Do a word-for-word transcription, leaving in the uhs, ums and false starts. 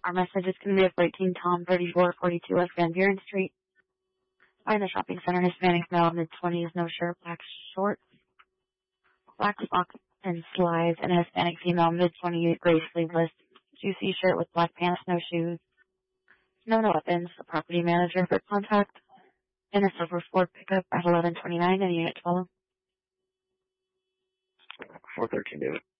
Our message is going to be at eighteen Tom thirty-four forty-two West Van Buren Street. Find the shopping center, Hispanic male, mid-twenties, no shirt, black shorts, black socks and slides, and a Hispanic female, mid-twenties, gray sleeveless, juicy shirt with black pants, no shoes. No, no weapons. The property manager for contact. In a silver Ford pickup at eleven twenty-nine and Unit twelve. four thirteen, David.